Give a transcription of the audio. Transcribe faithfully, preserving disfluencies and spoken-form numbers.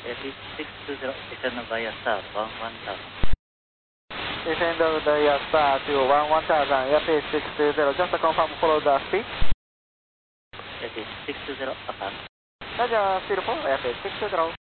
F six two zero, descend via star, one one thousand. Descend via star to one one thousand, F six two zero, just confirm, follow the speed. F six two zero, affirm. Roger, speed for F six two zero.